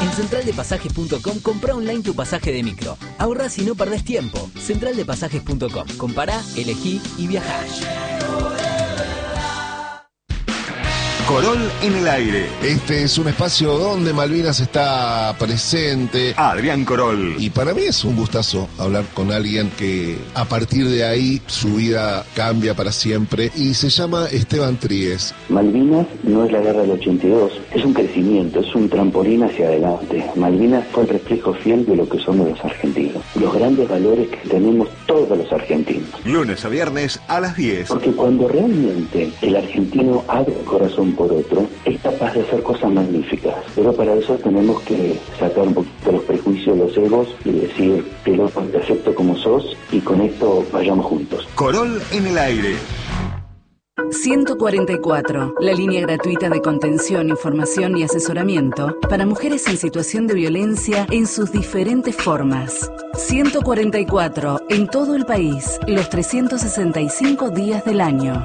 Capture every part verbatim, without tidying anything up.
En central de pasajes punto com compra online tu pasaje de micro. Ahorrás y no perdés tiempo. central de pasajes punto com. Compará, elegí y viajá. Corol en el aire. Este es un espacio donde Malvinas está presente. Adrián Corol. Y para mí es un gustazo hablar con alguien que a partir de ahí su vida cambia para siempre y se llama Esteban Tríez. Malvinas no es la guerra del ochenta y dos, es un crecimiento, es un trampolín hacia adelante. Malvinas fue el reflejo fiel de lo que somos los argentinos, los grandes valores que tenemos todos los argentinos. Lunes a viernes a las diez. Porque cuando realmente el argentino abre el corazón por otro, es capaz de hacer cosas magníficas. Pero para eso tenemos que sacar un poquito los prejuicios, los egos y decir, te lo te acepto como sos y con esto vayamos juntos. Corol en el aire. ciento cuarenta y cuatro, la línea gratuita de contención, información y asesoramiento para mujeres en situación de violencia en sus diferentes formas. ciento cuarenta y cuatro, en todo el país, los trescientos sesenta y cinco días del año.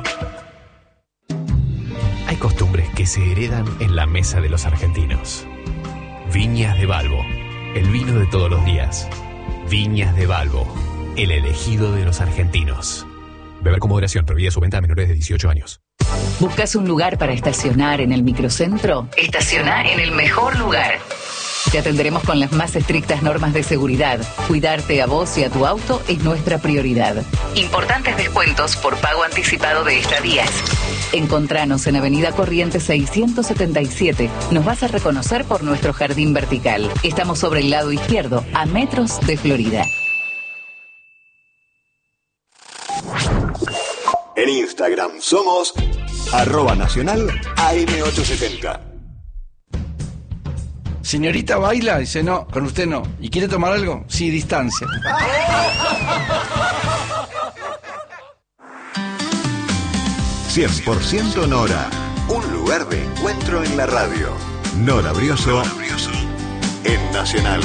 Hay costumbres que se heredan en la mesa de los argentinos. Viñas de Balbo, el vino de todos los días. Viñas de Balbo, el elegido de los argentinos. Beber con moderación, prohibida su venta a menores de dieciocho años. ¿Buscas un lugar para estacionar en el microcentro? Estaciona en el mejor lugar. Te atenderemos con las más estrictas normas de seguridad. Cuidarte a vos y a tu auto es nuestra prioridad. Importantes descuentos por pago anticipado de estadías. Encontranos en Avenida Corrientes seiscientos setenta y siete. Nos vas a reconocer por nuestro jardín vertical. Estamos sobre el lado izquierdo, a metros de Florida. En Instagram somos arroba nacional A M ochocientos setenta. Señorita baila, dice no, con usted no. ¿Y quiere tomar algo? Sí, distancia. cien por ciento Nora, un lugar de encuentro en la radio. Nora Brioso, Nora Brioso. En Nacional.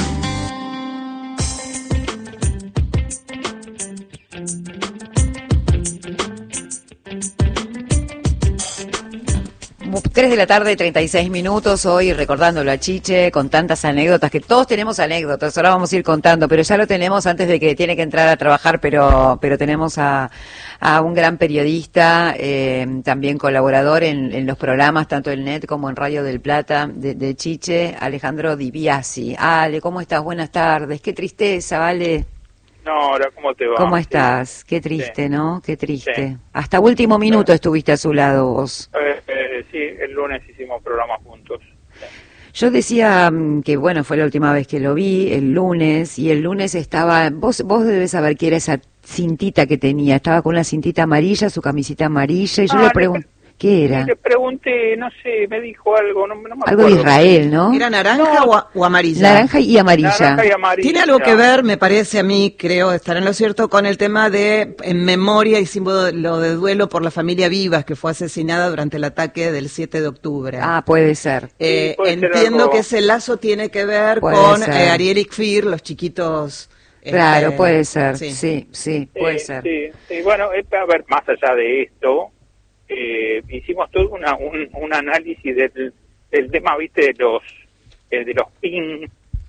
tres de la tarde, treinta y seis minutos, hoy recordándolo a Chiche con tantas anécdotas, que todos tenemos anécdotas, ahora vamos a ir contando, pero ya lo tenemos antes de que tiene que entrar a trabajar, pero pero tenemos a, a un gran periodista, eh, también colaborador en, en los programas, tanto en Net como en Radio del Plata, de, de Chiche, Alejandro Di Biasi. Ale, ¿cómo estás? Buenas tardes, qué tristeza, Vale. Nora, ¿cómo te va? ¿Cómo estás? Qué triste, sí. ¿No? Qué triste. Sí. Hasta último minuto sí. Estuviste a su lado vos. Eh, eh, sí, el lunes hicimos programas juntos. Sí. Yo decía que, bueno, fue la última vez que lo vi, el lunes, y el lunes estaba... Vos vos debes saber qué era esa cintita que tenía. Estaba con una cintita amarilla, su camisita amarilla, y yo ah, le pregunté... ¿Qué era? Le pregunté, no sé, me dijo algo, no, no me Algo de Israel, ¿no? ¿Era naranja no. o, a, o amarilla? Naranja y amarilla. Naranja y amarilla. Tiene algo que ver, me parece a mí, creo estar en lo cierto, con el tema de en memoria y símbolo de duelo por la familia Vivas, que fue asesinada durante el ataque del siete de octubre. Ah, puede ser. Eh, sí, puede entiendo ser que ese lazo tiene que ver puede con ser. eh, Ariel y Kfir, los chiquitos... Claro, este, puede ser, sí, sí, sí, puede sí, ser. Sí, sí. Bueno, a ver, más allá de esto... Eh, hicimos todo una, un, un análisis del, del tema, viste, de los eh, de los pin,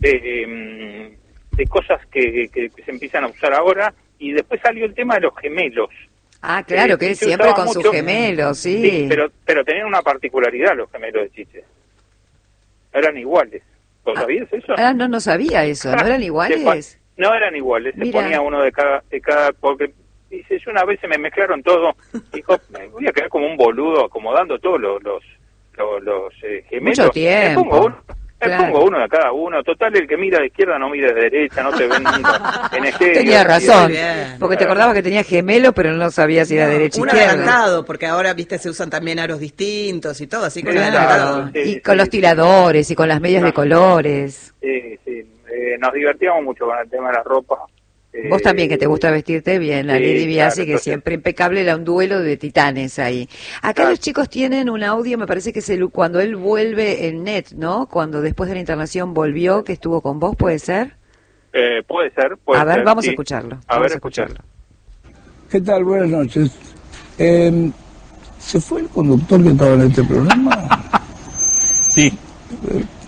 de, de cosas que, que, que se empiezan a usar ahora, y después salió el tema de los gemelos. Ah, claro, eh, que siempre con mucho, sus gemelos, sí. Sí, pero, pero tenían una particularidad los gemelos de Chiche. Eran iguales. ¿Vos ah, sabías eso? Ah, no, no sabía eso, ¿no eran iguales? No eran iguales, Mira. Se ponía uno de cada, de cada, porque... Dice, yo una vez se me mezclaron todo, dijo, me voy a quedar como un boludo acomodando todos los los, los, los eh, gemelos. Mucho tiempo. Me pongo uno, me claro. pongo uno de cada uno. Total, el que mira de izquierda no mira de derecha, no te ven nunca en estéreo. Tenía razón, porque te acordabas que tenía gemelo, pero no sabías si era no, derecha un izquierda. adelantado, porque ahora, viste, se usan también aros distintos y todo, así que claro. claro. Y Sí, con sí, los tiradores y con las medias no. de colores. Sí, sí. Eh, nos divertíamos mucho con el tema de la ropa. Vos también, que te gusta vestirte bien, la sí, Lady Biasi, claro, que siempre impecable, era un duelo de titanes ahí. Acá claro. Los chicos tienen un audio, me parece que es el, cuando él vuelve en Net, ¿no? Cuando después de la internación volvió, que estuvo con vos, ¿puede ser? Eh, puede ser, puede A ver, ser, vamos sí. a escucharlo. A vamos ver, a escucharlo. ¿Qué tal? Buenas noches. Eh, ¿Se fue el conductor que estaba en este programa? Sí.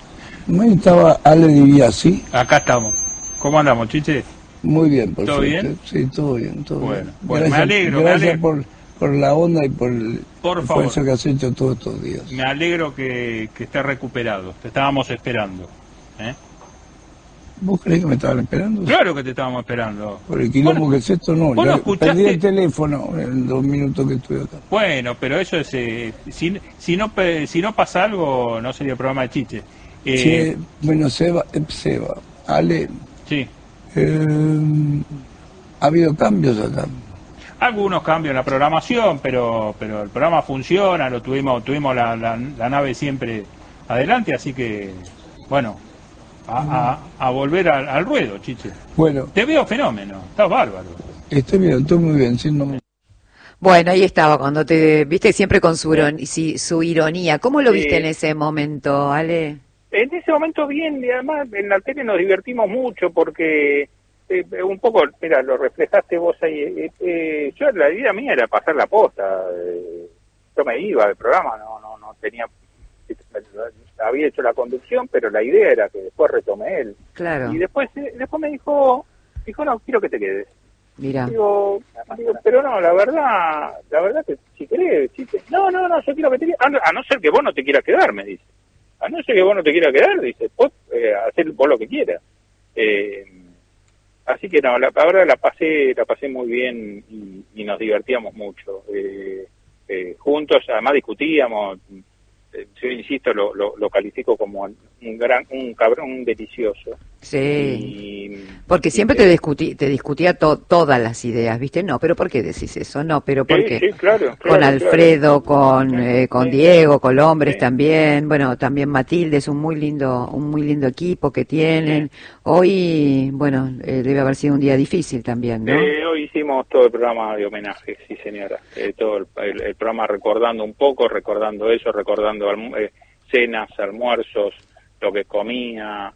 ¿Cómo estaba Ale Diviasi? Acá estamos. ¿Cómo andamos, Chiche? Muy bien, por ¿Todo suerte. bien? Sí, todo bien, todo Bueno, bien. bueno, Gracias, me alegro, me gracias alegro. Por, por la onda y por el Por esfuerzo favor. que has hecho todos estos días. Me alegro que, que estés recuperado. Te estábamos esperando. ¿eh? ¿Vos creés que me estaban esperando? Claro que te estábamos esperando. Por el quilombo Bueno, que es esto, no. vos no Ya escuchaste- perdí el teléfono en dos minutos que estuve acá. Bueno, pero eso es... eh, si, si, no, pe- si no pasa algo, no sería programa de Chiche. Eh, Che, bueno, Seba, eh, Seba, Ale, sí. eh, ha habido cambios acá. Algunos cambios en la programación, pero pero el programa funciona, lo tuvimos tuvimos la, la, la nave siempre adelante, así que, bueno, a, a, a volver al, al ruedo, Chiche. Bueno, Te veo fenómeno, estás bárbaro. estoy bien, estoy muy bien, siendo muy... Bueno, ahí estaba, cuando te viste siempre con su, iron- sí, su ironía. ¿Cómo lo Sí. viste en ese momento, Ale? En ese momento bien, y además en la tele nos divertimos mucho porque eh, un poco, mira, lo reflejaste vos ahí. Eh, eh, yo, la idea mía era pasar la posta. Eh, yo me iba del programa, no no no tenía... Había hecho la conducción, pero la idea era que después retome él. Claro. Y después eh, después me dijo, dijo, no, quiero que te quedes. Mira. Digo, digo, pero no, la verdad, la verdad que si querés, si te- no, no, no, yo quiero que te quedes, a no, a no ser que vos no te quieras quedar, me dice. A no ser que vos no te quieras quedar, dice, vos eh, hacer vos lo que quieras. Eh, así que no, la, ahora la pasé, la pasé muy bien y, y nos divertíamos mucho. Eh, eh, juntos, además discutíamos, eh, yo insisto, lo, lo, lo califico como un gran, un cabrón, un delicioso. Sí. Y, Porque siempre te discutí, te discutía to- todas las ideas, ¿viste? No, pero ¿por qué decís eso? No, pero ¿por Sí, qué? sí, claro, Con claro, Alfredo, con eh, con Diego, con Hombres Sí. también, bueno, también Matilde es un muy lindo, un muy lindo equipo que tienen. Hoy, bueno, eh, debe haber sido un día difícil también, ¿no? Eh, hoy hicimos todo el programa de homenaje, sí señora. Eh, todo el, el- el programa recordando un poco, recordando eso, recordando alm- eh, cenas, almuerzos, lo que comía.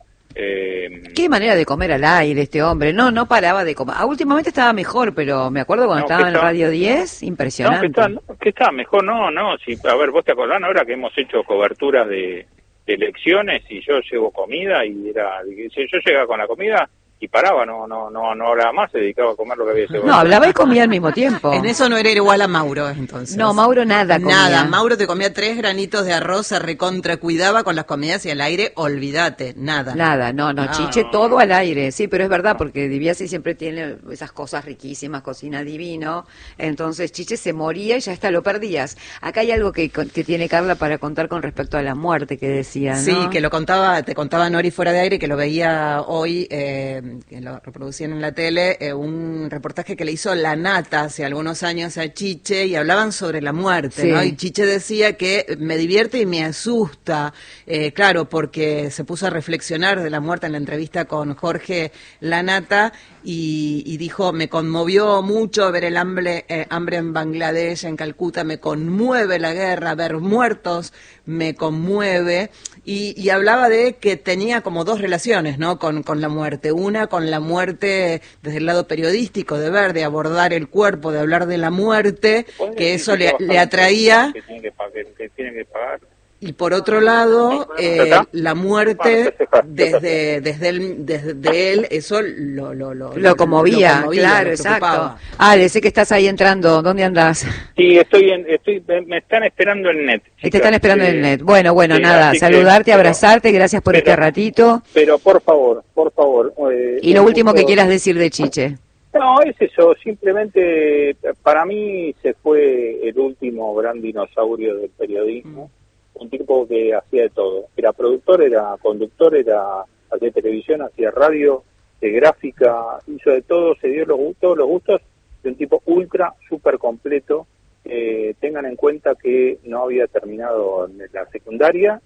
Eh, Qué manera de comer al aire este hombre. No, no paraba de comer. Ah, últimamente estaba mejor, pero me acuerdo cuando No, que estaba en estaba- Radio diez, no, impresionante. que está, no, que está mejor, no, no. Si, a ver, vos te acordás ahora que hemos hecho coberturas de, de elecciones y yo llevo comida y era, si yo llegaba con la comida y paraba, no, no, no, no hablaba más, se dedicaba a comer lo que había hecho. No, hablaba y comía al mismo tiempo. En eso no era igual a Mauro, entonces. No, Mauro nada comía. Nada, Mauro te comía tres granitos de arroz, se recontra cuidaba con las comidas y al aire, olvídate, nada. Nada, no, no, No. Chiche todo al aire, sí, pero es verdad, porque Diviasi siempre tiene esas cosas riquísimas, cocina divino, entonces Chiche se moría y ya está, lo perdías. Acá hay algo que, que tiene Carla para contar con respecto a la muerte que decía, ¿no? Sí, que lo contaba, te contaba Nori fuera de aire, que lo veía hoy, eh, que lo reproducían en la tele, eh, un reportaje que le hizo La Nata hace algunos años a Chiche y hablaban sobre la muerte, Sí. ¿no? Y Chiche decía que me divierte y me asusta, eh, claro, porque se puso a reflexionar de la muerte en la entrevista con Jorge La Nata y, y dijo, me conmovió mucho ver el hambre, eh, hambre en Bangladesh, en Calcuta, me conmueve la guerra, ver muertos me conmueve, y, y hablaba de que tenía como dos relaciones, ¿no? Con, con la muerte. Una con la muerte desde el lado periodístico, de ver, de abordar el cuerpo, de hablar de la muerte, que eso le, le atraía. Que tiene que, pa- que- que tiene que pagar. Y por otro lado, eh, ¿Está? la muerte desde desde él, desde él eso lo lo lo, Lo conmovía, lo conmovía, claro, lo exacto. preocupaba. Ale, sé que estás ahí entrando, ¿dónde andás? Sí, estoy en, estoy, me están esperando en net. Te están esperando en el net. Bueno, bueno, sí, nada, así que- saludarte, pero- abrazarte, gracias por pero- este ratito. Pero por favor, por favor. eh, Y lo un último que gusto- quieras decir de Chiche. No, es eso, simplemente para mí se fue el último gran dinosaurio del periodismo, un tipo que hacía de todo, era productor, era conductor, era hacía televisión, hacía radio, de gráfica, hizo de todo, se dio los gustos, los gustos de un tipo ultra, súper completo. Eh, tengan en cuenta que no había terminado la secundaria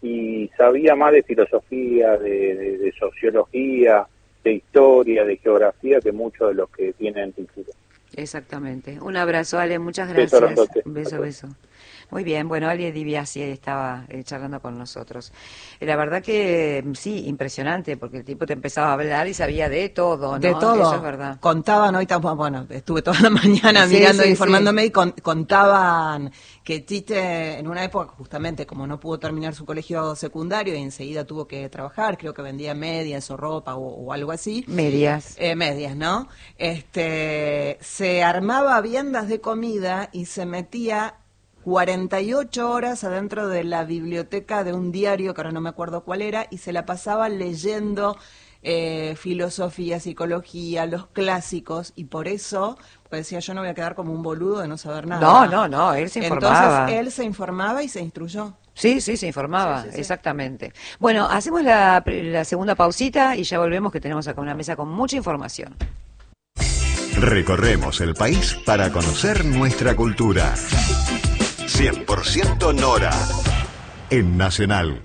y sabía más de filosofía, de, de, de sociología, de historia, de geografía que muchos de los que tienen título. Exactamente. Un abrazo, Ale, muchas Beso gracias. grandote. Beso, beso. Muy bien, bueno, Ali Dibiasi estaba eh, charlando con nosotros. Eh, la verdad que sí, impresionante, porque el tipo te empezaba a hablar y sabía de todo, ¿no? De todo. Eso es verdad. Contaban hoy, tampoco, bueno, estuve toda la mañana Sí, mirando sí, e informándome sí. y con- contaban que Tite en una época, justamente como no pudo terminar su colegio secundario y enseguida tuvo que trabajar, creo que vendía medias o ropa o, o algo así. Medias. Eh, medias, ¿no? Este, se armaba viandas de comida y se metía cuarenta y ocho horas adentro de la biblioteca de un diario, que ahora no me acuerdo cuál era, y se la pasaba leyendo eh, filosofía, psicología, los clásicos, y por eso, pues decía, yo no voy a quedar como un boludo de no saber nada. No, no, no, él se informaba. Entonces él se informaba y se instruyó. Sí, sí, se informaba, Sí, sí, sí. exactamente. Bueno, hacemos la, la segunda pausita y ya volvemos, que tenemos acá una mesa con mucha información. Recorremos el país para conocer nuestra cultura. cien por ciento Nora, en Nacional.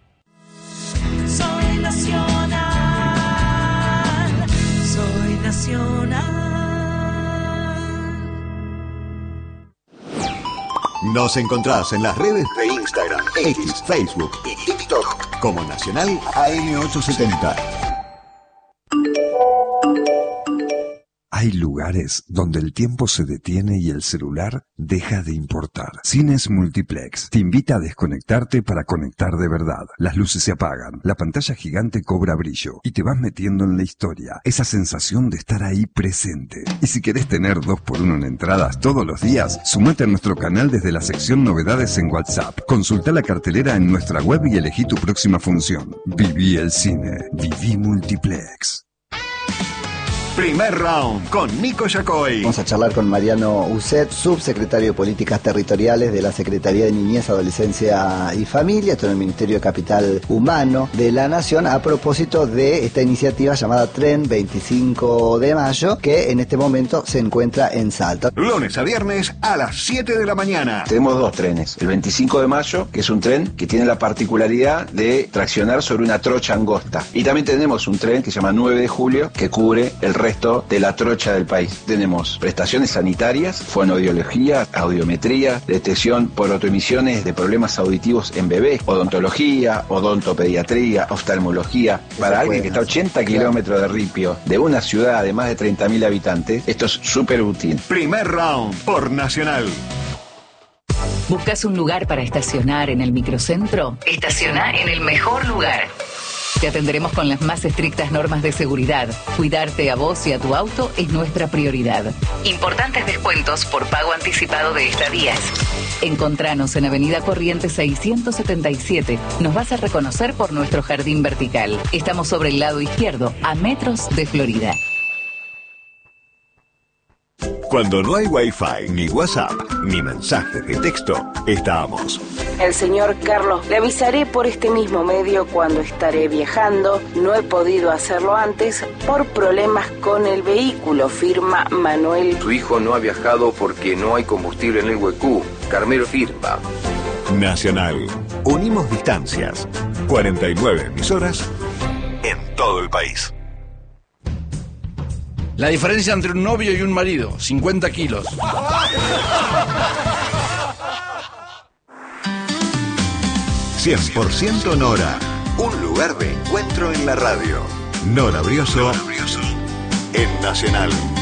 Soy nacional, soy nacional. Nos encontrás en las redes de Instagram, X, Facebook y TikTok como Nacional A M ochocientos setenta. Hay lugares donde el tiempo se detiene y el celular deja de importar. Cines Multiplex te invita a desconectarte para conectar de verdad. Las luces se apagan, la pantalla gigante cobra brillo y te vas metiendo en la historia. Esa sensación de estar ahí presente. Y si querés tener dos por uno en entradas todos los días, sumate a nuestro canal desde la sección Novedades en WhatsApp. Consulta la cartelera en nuestra web y elegí tu próxima función. Viví el cine. Viví Multiplex. Primer round con Nico Yacoy. Vamos a charlar con Mariano Uset, subsecretario de Políticas Territoriales de la Secretaría de Niñez, Adolescencia y Familia, esto en el Ministerio de Capital Humano de la Nación, a propósito de esta iniciativa llamada Tren veinticinco de mayo, que en este momento se encuentra en Salta. Lunes a viernes a las siete de la mañana. Tenemos dos trenes. El veinticinco de mayo, que es un tren que tiene la particularidad de traccionar sobre una trocha angosta. Y también tenemos un tren que se llama nueve de julio, que cubre el resto de la trocha del país. Tenemos prestaciones sanitarias, fonoaudiología, audiometría, detección por autoemisiones de problemas auditivos en bebés, odontología, odontopediatría, oftalmología. Para alguien que está a ochenta kilómetros de Ripio, de una ciudad de más de treinta mil habitantes, esto es súper útil. Primer round por Nacional. ¿Buscas un lugar para estacionar en el microcentro? Estaciona en el mejor lugar. Te atenderemos con las más estrictas normas de seguridad. Cuidarte a vos y a tu auto es nuestra prioridad. Importantes descuentos por pago anticipado de estadías. Encontranos en Avenida Corrientes seiscientos setenta y siete. Nos vas a reconocer por nuestro jardín vertical. Estamos sobre el lado izquierdo, a metros de Florida. Cuando no hay Wi-Fi, ni WhatsApp, ni mensajes de texto, estamos. El señor Carlos, le avisaré por este mismo medio cuando estaré viajando. No he podido hacerlo antes por problemas con el vehículo, firma Manuel. Su hijo no ha viajado porque no hay combustible en el Huecú. Carmelo firma. Nacional. Unimos distancias. cuarenta y nueve emisoras en todo el país. La diferencia entre un novio y un marido, cincuenta kilos. cien por ciento Nora. Un lugar de encuentro en la radio. Nora Brioso en Nacional.